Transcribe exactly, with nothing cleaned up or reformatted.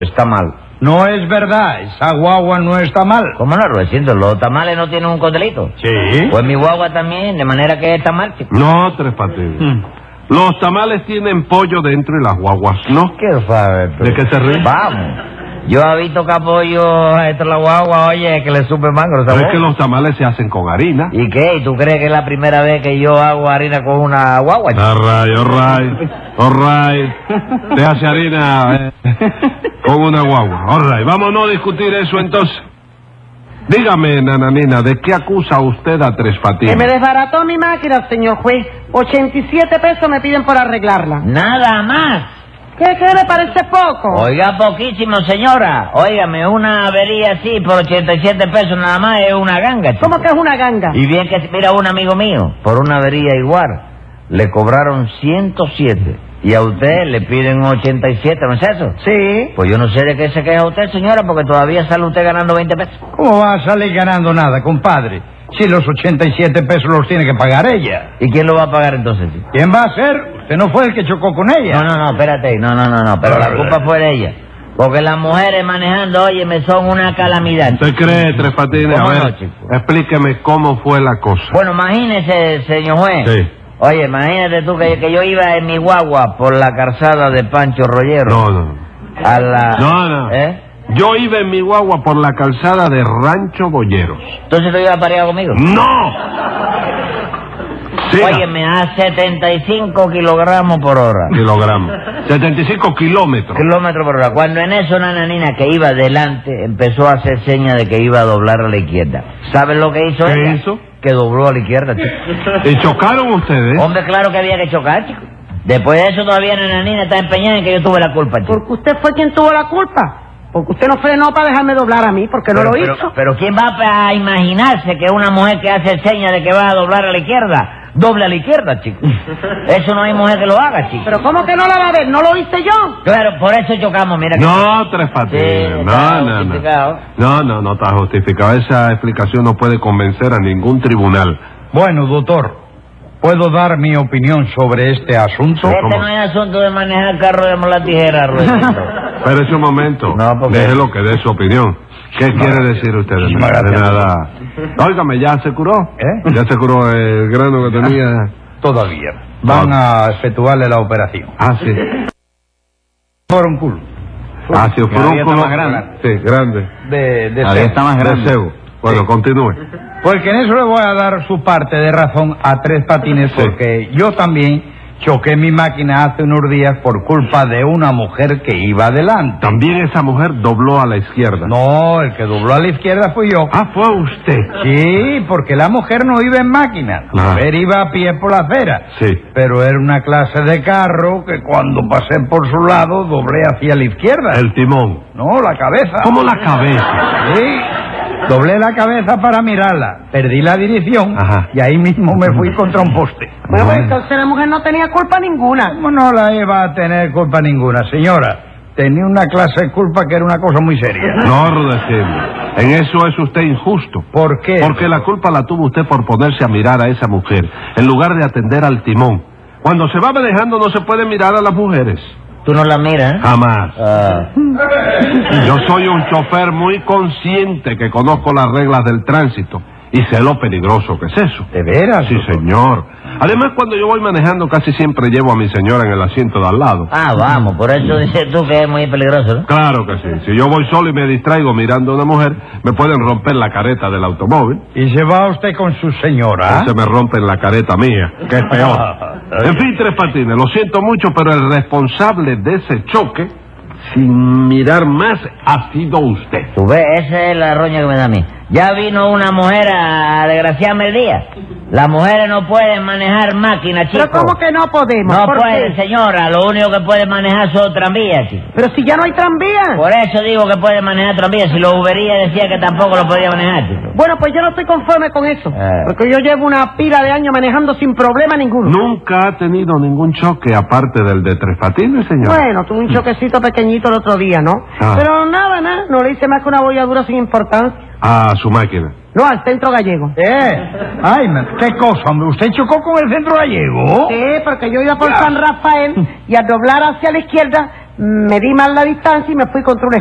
Está mal. No es verdad, esa guagua no está mal. ¿Cómo no, Rudecindo? ¿Los tamales no tienen un cotelito? Sí. Pues mi guagua también, de manera que está mal, chico. No, Tres Patines. Hmm. Los tamales tienen pollo dentro y las guaguas no. ¿Qué sabe? ¿De qué se ríe? Vamos. Yo he visto que apoyo a esto la guagua, oye, que le supe mango, Pero ¿sabes? es que los tamales se hacen con harina. ¿Y qué? ¿Y tú crees que es la primera vez que yo hago harina con una guagua, chico? All right, all right, all right. Se hace harina eh, con una guagua. All right, vámonos a discutir eso entonces. Dígame, nananina, ¿de qué acusa usted a Tres Patines? Que me desbarató mi máquina, señor juez. ochenta y siete pesos me piden por arreglarla. Nada más. ¿Qué, qué le parece poco? Oiga, poquísimo, señora. Óigame, una avería así por ochenta y siete pesos nada más es una ganga, chico. ¿Cómo que es una ganga? Y bien que, mira, un amigo mío, por una avería igual, le cobraron ciento siete. Y a usted le piden ochenta y siete, ¿no es eso? Sí. Pues yo no sé de qué se queja usted, señora, porque todavía sale usted ganando veinte pesos. ¿Cómo va a salir ganando nada, compadre? Si los ochenta y siete pesos los tiene que pagar ella. ¿Y quién lo va a pagar entonces? Chico? ¿Quién va a ser? Usted no fue el que chocó con ella. No, no, no, espérate, no, no, no, no, pero la culpa fue de ella. Porque las mujeres manejando, oye, me son una calamidad. ¿Usted cree, Tres Patines? A ¿Cómo ver, no, chico? explíqueme cómo fue la cosa. Bueno, imagínese, señor juez. Sí. Oye, imagínate tú que, que yo iba en mi guagua por la calzada de Pancho Rollero. No, no. A la... No, no. ¿Eh? Yo iba en mi guagua por la calzada de Rancho Boyeros. Entonces tú ibas a parear conmigo. ¡No! Siga. Oye, me da setenta y cinco kilogramos por hora. Kilogramos. setenta y cinco kilómetros. Kilómetros por hora. Cuando en eso una nanina que iba delante empezó a hacer señas de que iba a doblar a la izquierda. ¿Sabes lo que hizo ¿Qué ella? hizo? Que dobló a la izquierda, chico. ¿Y chocaron ustedes? Hombre, claro que había que chocar, chico. Después de eso todavía la nanina está empeñada en que yo tuve la culpa, chico. Porque usted fue quien tuvo la culpa. Porque usted no frenó para dejarme doblar a mí, porque no pero, lo pero, hizo. Pero ¿quién va a imaginarse que una mujer que hace señas de que va a doblar a la izquierda, doble a la izquierda, chico? Eso no hay mujer que lo haga, chico. Pero ¿cómo que no la va a ver? ¿No lo hice yo? Claro, por eso chocamos, mira. Que... No, Tres Patines. Sí, no, está no, justificado. no. No, no, no está justificado. Esa explicación no puede convencer a ningún tribunal. Bueno, doctor, ¿puedo dar mi opinión sobre este asunto? Este ¿Cómo? no es asunto de manejar carro de la tijera, Rudecindo. Espérese un momento. No, porque- Déjelo que dé su opinión. ¿Qué quiere decir usted de Muchísimas nada? De gracias. nada. Óigame, ¿ya se curó? ¿Eh? ¿Ya se curó el grano que tenía? Todavía. Van a efectuarle la operación. Ah, sí. Por un culo. Ah, sí, Cada día está furúnculo. más grande. Sí, grande. De, de Ahí cebo. está más grande. De cebo. Bueno, Sí. continúe. Porque en eso le voy a dar su parte de razón a Tres Patines, Sí. porque yo también choqué mi máquina hace unos días por culpa de una mujer que iba adelante. También esa mujer dobló a la izquierda. No, el que dobló a la izquierda fui yo. Ah, fue usted. Sí, porque la mujer no iba en máquina. La Ah. mujer iba a pie por la acera. Sí. Pero era una clase de carro que cuando pasé por su lado doblé hacia la izquierda. El timón. No, la cabeza. ¿Cómo la cabeza? Sí. Doblé la cabeza para mirarla, perdí la dirección Ajá. y ahí mismo me fui contra un poste. Bueno, pues entonces la mujer no tenía culpa ninguna. ¿Cómo no la iba a tener culpa ninguna, señora? Tenía una clase de culpa que era una cosa muy seria. No, Rudecindo. En eso es usted injusto. ¿Por qué? Porque la culpa la tuvo usted por ponerse a mirar a esa mujer, en lugar de atender al timón. Cuando se va manejando no se puede mirar a las mujeres. ¿Tú no la miras? ¿eh? Jamás. Ah. Yo soy un chofer muy consciente que conozco las reglas del tránsito y sé lo peligroso que es eso. ¿De veras? Sí, señor. Además, cuando yo voy manejando casi siempre llevo a mi señora en el asiento de al lado. Ah, vamos, por eso dices tú que es muy peligroso, ¿no? Claro que sí. Si yo voy solo y me distraigo mirando a una mujer, me pueden romper la careta del automóvil. ¿Y se va usted con su señora? Se me rompen la careta mía, que es peor. En fin, Tres Patines, lo siento mucho, pero el responsable de ese choque, sin mirar más, ha sido usted. Tú ves, esa es la roña que me da a mí. Ya vino una mujer a desgraciarme el día. Las mujeres no pueden manejar máquinas, chicos. Pero ¿cómo que no podemos? No ¿Por pueden, qué? señora. Lo único que pueden manejar son tranvías, chicos. Pero si ya no hay tranvía. Por eso digo que pueden manejar tranvías. Si los Uberías decía que tampoco lo podía manejar, chicos. Bueno, pues yo no estoy conforme con eso. Eh. Porque yo llevo una pila de años manejando sin problema ninguno. Nunca ha tenido ningún choque aparte del de Tres Patines, señor. Bueno, tuve un choquecito pequeñito el otro día, ¿no? Ah. Pero nada, nada. No le hice más que una bolladura sin importancia. A su máquina. No, al centro gallego. ¿Eh? Ay, ma- ¿qué cosa, hombre? ¿Usted chocó con el centro gallego? Sí, porque yo iba por San Rafael y al doblar hacia la izquierda medí mal la distancia y me fui contra un